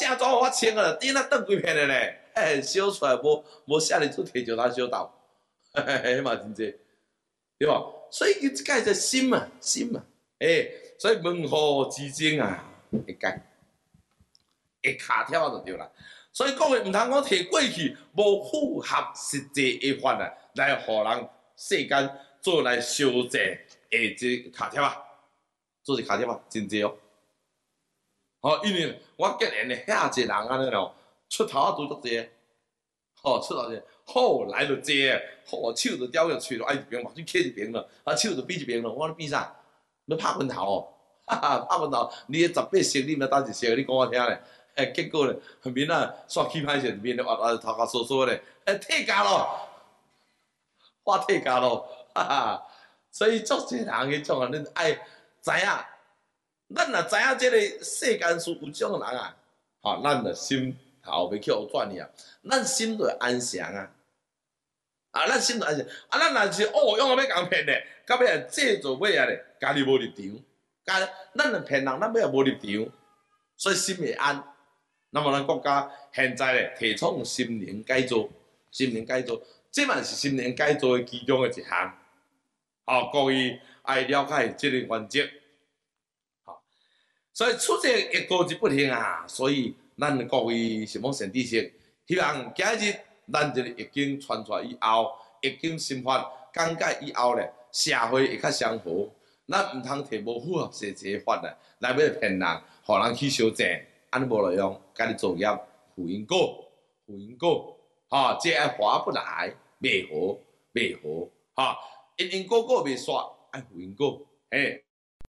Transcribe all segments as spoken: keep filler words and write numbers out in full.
正早我穿啊，顶啊转几片的咧，哎，烧出来无无写哩出摕就当烧到，嘿嘿，嘛真济，对吧？所以即个就心嘛，心嘛，哎，所以问候之争啊，会改，会卡跳就对啦。所以讲的毋通讲摕过去无符合实际的法啊，来互人世间做来烧制的这卡贴啊，做一卡贴啊，真济哦。吼、哦，因为我结连的遐济人安尼咯，出头啊拄足济，吼、哦、出头济，好来就济，吼手就叼着喙就爱一边，目睭起一边了，啊手就比一边了，我咧比啥？你拍拳头哦，哈哈，拍拳头，你的十八成你毋知倒一成，你讲我听咧。哎，结果咧，面啊煞起歹势，面咧滑滑头壳缩缩咧，哎退价咯，我退价咯，哈哈。所以足济人迄种啊，恁爱知影，咱若知影即个世间事有种人啊，吼，咱着心头袂去互转去啊，咱心就安详啊，啊，咱心就安详，啊，咱若是哦，用要共骗咧，到尾啊制作尾啊咧，家己无立场，家咱若骗人，咱尾也无立场，所以心会安。那么咱国家现在咧提倡心灵改造，心灵改造，这嘛是心灵改造的其中的一项。好，各位爱了解这个原则。好，所以出这一个就不行啊，所以咱各位什么善知识，希望今日咱这个易经传出来以后，易经心法讲解以后咧，社会会较祥和。咱毋通摕无符合实际法啊，来要骗人，互人去修正。安尼无路用，家己作业负因果，负因果，哈，这爱划不来，袂合，袂合，哈，因因果果袂煞，爱负因果，嘿。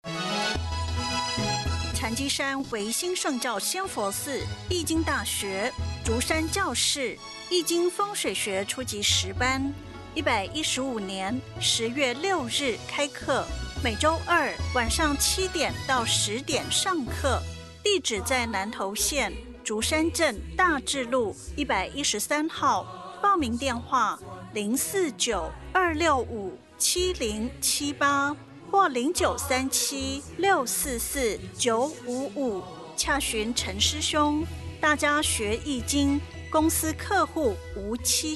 禅机山唯心圣教仙佛寺易经大学竹山教室易经风水学初级十班，一百一十五年十月六日开课，每周二晚上七点到十点上课。地址在南投县竹山镇大智路一百一十三号，报名电话零四九二六五七零七八或零九三七六四四九五五，洽询陈师兄。大家学易经，公司客户无期